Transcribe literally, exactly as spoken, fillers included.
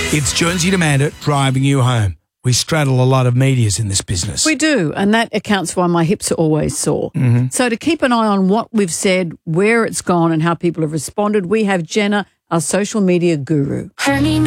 It's Jonesy and Amanda driving you home. We straddle a lot of medias in this business. We do, and that accounts for why my hips are always sore. Mm-hmm. So to keep an eye on what we've said, where it's gone and how people have responded, we have Jenna, our social media guru.